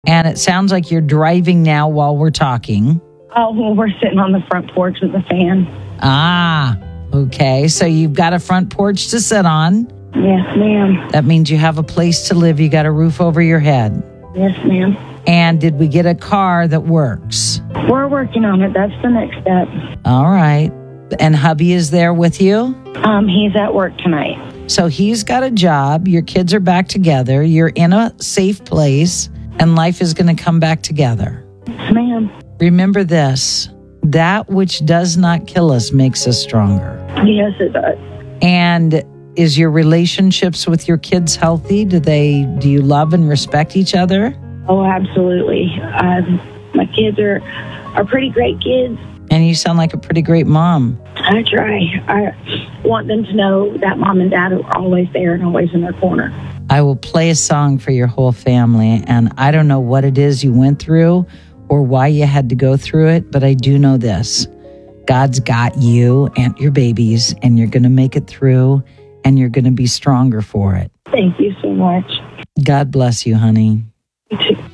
And it sounds like you're driving now while we're talking. Oh, well, we're sitting on the front porch with the fan. Ah, okay. So you've got a front porch to sit on. Yes, ma'am. That means you have a place to live. You got a roof over your head. Yes, ma'am. And did we get a car that works? We're working on it. That's the next step. All right. And hubby is there with you? He's at work tonight. So he's got a job. Your kids are back together. You're in a safe place. And life is going to come back together. Yes, ma'am. Remember this. That which does not kill us makes us stronger. Yes, it does. And is your relationships with your kids healthy? Do you love and respect each other? Oh, absolutely. My kids are pretty great kids. And you sound like a pretty great mom. I try. I want them to know that mom and dad are always there and always in their corner. I will play a song for your whole family. And I don't know what it is you went through or why you had to go through it, but I do know this. God's got you and your babies, and you're going to make it through, and you're going to be stronger for it. Thank you so much. God bless you, honey. You too.